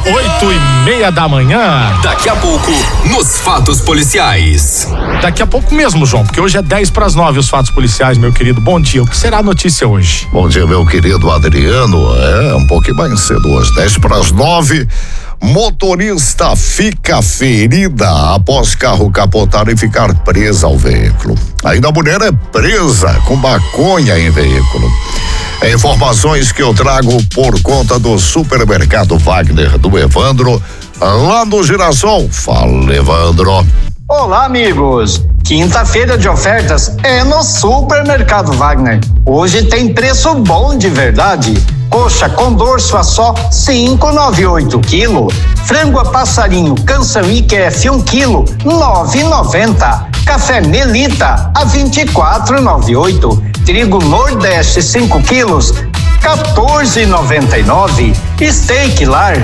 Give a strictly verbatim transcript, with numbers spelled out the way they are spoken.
oito e meia da manhã. Daqui a pouco, nos fatos policiais. Daqui a pouco mesmo, João, porque hoje é dez para as nove os fatos policiais, meu querido. Bom dia. O que será a notícia hoje? Bom dia, meu querido Adriano. É um pouquinho mais cedo hoje, dez para as nove. Motorista fica ferida após carro capotar e ficar presa ao veículo. Ainda a mulher é presa com maconha em veículo. É informações que eu trago por conta do supermercado Wagner do Evandro, lá no Girassol. Fala, Evandro. Olá, amigos. Quinta-feira de ofertas é no Supermercado Wagner. Hoje tem preço bom de verdade. Coxa com dorso a só cinco reais e noventa e oito quilo. Frango a passarinho Canção I Q F um quilo, nove reais e noventa centavos. Café Melita a vinte e quatro reais e noventa e oito centavos. Trigo Nordeste cinco quilos, quatorze reais e noventa e nove centavos. Steak Lar